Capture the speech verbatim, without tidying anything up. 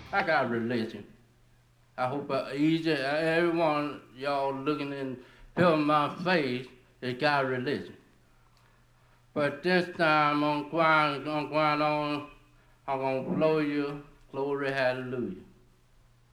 I got religion. I hope uh, each and every one y'all looking in feeling my face they got religion. But this time I'm going, I'm going on, I'm gonna blow you, glory hallelujah.